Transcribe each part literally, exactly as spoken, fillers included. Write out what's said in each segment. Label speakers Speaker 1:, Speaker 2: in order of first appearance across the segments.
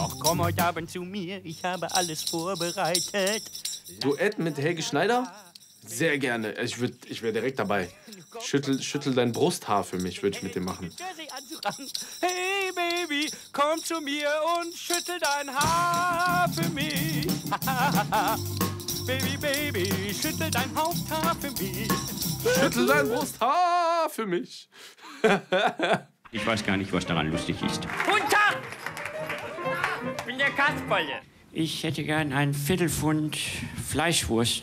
Speaker 1: Ach, komm heute Abend zu mir, ich habe alles vorbereitet.
Speaker 2: Duett mit Helge Schneider? Sehr gerne. Ich, würd, ich wäre direkt dabei. Schüttel, schüttel dein Brusthaar für mich, würde ich mit dir machen.
Speaker 1: Hey Baby, komm zu mir und schüttel dein Haar für mich. Baby, Baby, schüttel dein Haupthaar für mich.
Speaker 2: Schüttel dein Brusthaar für mich.
Speaker 3: Ich weiß gar nicht, was daran lustig ist.
Speaker 1: Guten Tag! Ich bin der Kasperle.
Speaker 3: Ich hätte gern ein Viertelpfund Fleischwurst.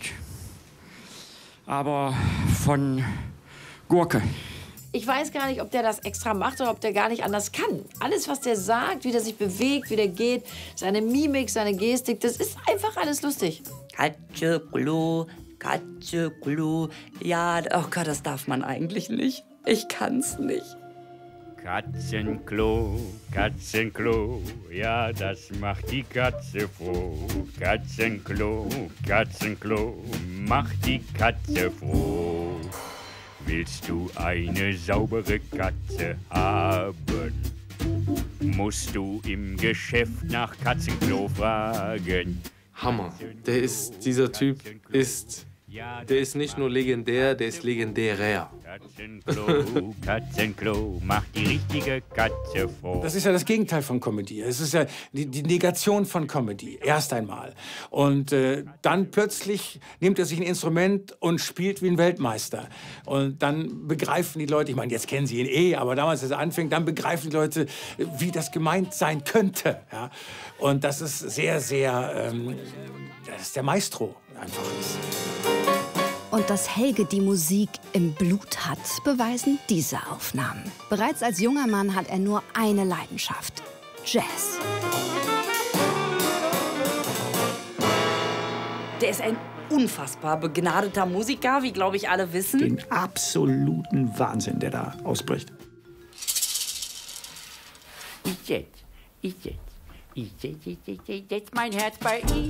Speaker 3: Aber von Gurke.
Speaker 4: Ich weiß gar nicht, ob der das extra macht oder ob der gar nicht anders kann. Alles, was der sagt, wie der sich bewegt, wie der geht, seine Mimik, seine Gestik, das ist einfach alles lustig.
Speaker 5: Katze, Klo, Katze, Klo. Ja, oh Gott, das darf man eigentlich nicht. Ich kann's nicht.
Speaker 3: Katzenklo, Katzenklo, ja, das macht die Katze froh. Katzenklo, Katzenklo, macht die Katze froh. Willst du eine saubere Katze haben, musst du im Geschäft nach Katzenklo fragen.
Speaker 2: Hammer. Der ist, dieser Typ ist, der ist nicht nur legendär, der ist legendärer.
Speaker 3: Katzenklo, Katzenklo, macht die richtige Katze froh.
Speaker 6: Das ist ja das Gegenteil von Comedy. Es ist ja die, die Negation von Comedy, erst einmal. Und äh, dann plötzlich nimmt er sich ein Instrument und spielt wie ein Weltmeister. Und dann begreifen die Leute, ich meine, jetzt kennen sie ihn eh, aber damals, als er anfängt, dann begreifen die Leute, wie das gemeint sein könnte. Ja? Und das ist sehr, sehr, ähm, das ist der Maestro einfach ist.
Speaker 7: Und dass Helge die Musik im Blut hat, beweisen diese Aufnahmen. Bereits als junger Mann hat er nur eine Leidenschaft: Jazz.
Speaker 5: Der ist ein unfassbar begnadeter Musiker, wie, glaube ich, alle wissen.
Speaker 8: Den absoluten Wahnsinn, der da ausbricht.
Speaker 1: Ich jetzt, ich jetzt, ich setz, ich setz, ich setz mein Herz bei ihm.